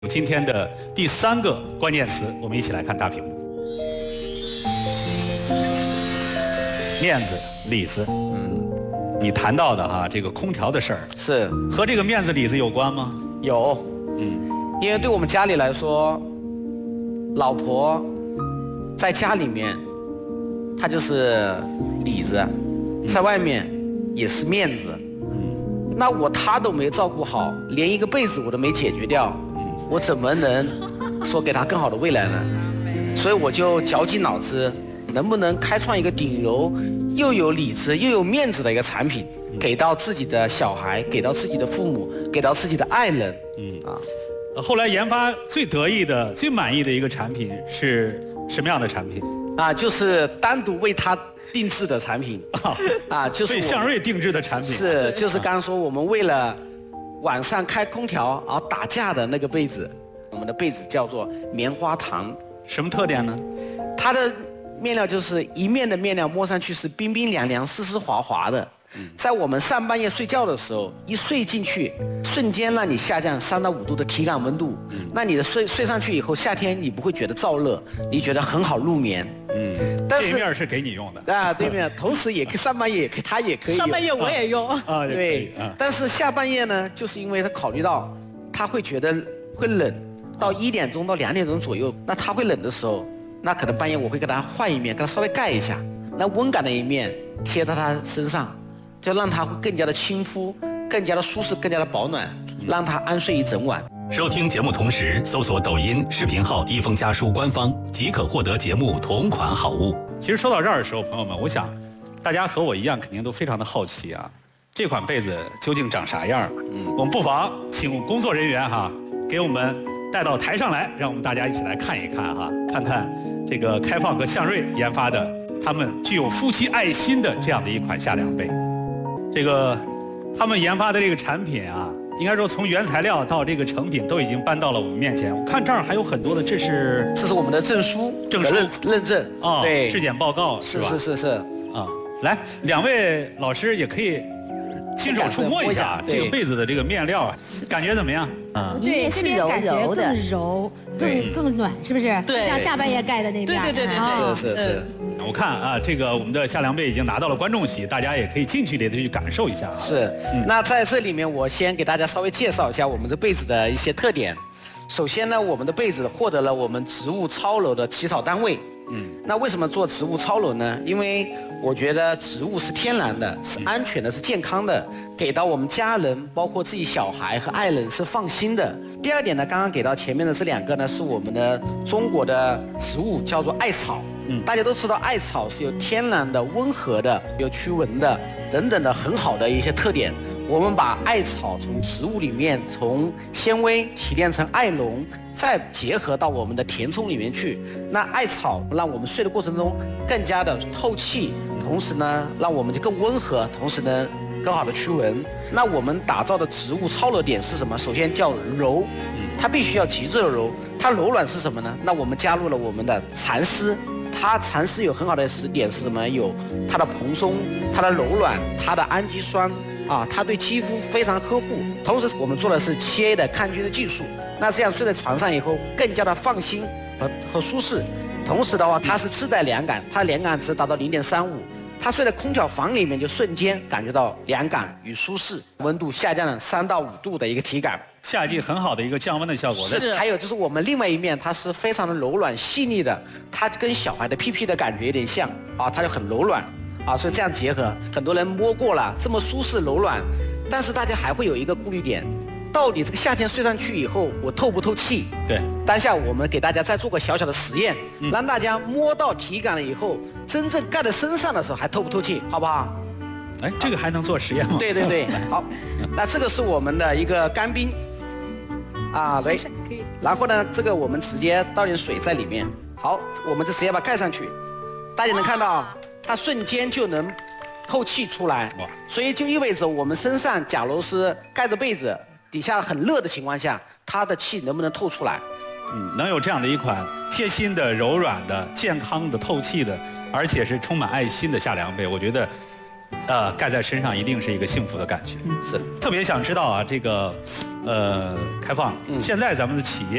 今天的第3个关键词，我们一起来看大屏幕。面子、里子，你谈到的这个空调的事儿， 是和这个面子里子有关吗？ 有，因为对我们家里来说，老婆在家里面，她就是里子，在外面也是面子。那她都没照顾好，连一个被子我都没解决掉，我怎么能说给她更好的未来呢？所以我就绞尽脑汁，能不能开创一个顶柔又有里子又有面子的一个产品，给到自己的小孩，给到自己的父母，给到自己的爱人。 后来研发最得意的、最满意的一个产品是什么样的产品？ 就是单独为他定制的产品。就是为向瑞定制的产品。 是，就是刚刚说我们为了晚上开空调而打架的那个被子，我们的被子叫做棉花糖。 什么特点呢？ 它的面料就是一面的面料摸上去是冰冰凉凉、湿湿滑滑的。在我们上半夜睡觉的时候，一睡进去，瞬间让你下降3到5度的体感温度。那你的睡上去以后，夏天你不会觉得燥热，你觉得很好入眠。但是这面是给你用的。 对面，同时也可以上半夜也可以，它也可以。 上半夜我也用。 对。但是下半夜呢，就是因为他考虑到他会觉得会冷，到1点钟到2点钟左右，那他会冷的时候，那可能半夜我会给他换一面，给他稍微盖一下，那温感的一面贴到他身上，就让他会更加的亲肤，更加的舒适，更加的保暖，让他安睡一整晚。 收听节目同时搜索抖音视频号一封家书官方，即可获得节目同款好物。 其实说到这儿的时候，朋友们，我想大家和我一样，肯定都非常的好奇这款被子究竟长啥样？我们不妨请工作人员给我们带到台上来，让我们大家一起来看一看看看这个开放和向瑞研发的他们具有夫妻爱心的这样的一款夏凉被。这个他们研发的这个产品应该说从原材料到这个成品都已经搬到了我们面前。我看这儿还有很多的，这是我们的证书认证对， 质检报告是吧？ 是来2位老师也可以亲手触摸一下这个被子的这个面料感觉怎么样？ 对，这边感觉更柔，更暖，是不是？ 对， 像下半夜盖的那边。 对，是。 我看这个我们的夏凉被已经拿到了观众席，大家也可以近距离的去感受一下。 是，那在这里面我先给大家稍微介绍一下我们这被子的一些特点。首先呢，我们的被子获得了我们植物超柔的起草单位。那为什么做植物超柔呢？因为我觉得植物是天然的，是安全的，是健康的，给到我们家人，包括自己小孩和爱人是放心的。第二点呢，刚刚给到前面的这2个呢，是我们的中国的植物，叫做艾草。大家都知道艾草是有天然的、温和的、有驱蚊的等等的很好的一些特点。我们把艾草从植物里面从纤维提炼成艾绒，再结合到我们的填充里面去。那艾草让我们睡的过程中更加的透气，同时呢让我们就更温和，同时呢更好的驱蚊。那我们打造的植物超柔点是什么？首先叫柔，它必须要极致的柔。它柔软是什么呢？那我们加入了我们的蚕丝。它蚕丝有很好的点是什么？有它的蓬松，它的柔软，它的氨基酸它对肌肤非常呵护。同时我们做的是7A 的抗菌的技术，那这样睡在床上以后更加的放心和舒适。同时的话，它是自带凉感，它的凉感值达到0.35，它睡在空调房里面就瞬间感觉到凉感与舒适，温度下降了3到5度的一个体感。 夏季很好的一个降温的效果。 是，还有就是我们另外一面，它是非常的柔软细腻的，它跟小孩的屁屁的感觉有点像它就很柔软所以这样结合，很多人摸过了，这么舒适柔软，但是大家还会有一个顾虑点，到底这个夏天睡上去以后我透不透气？ 对， 当下我们给大家再做个小小的实验，让大家摸到体感了以后，真正盖在身上的时候还透不透气，好不好？ 这个还能做实验吗？ 对，好，那这个是我们的一个干冰来，然后呢，这个我们直接倒点水在里面，好，我们就直接把它盖上去，大家能看到它瞬间就能透气出来，所以就意味着我们身上假如是盖着被子，底下很热的情况下，它的气能不能透出来？ 能有这样的一款贴心的、柔软的、健康的、透气的，而且是充满爱心的夏凉被，我觉得盖在身上一定是一个幸福的感觉。 是， 特别想知道啊，这个开放，现在咱们的企业。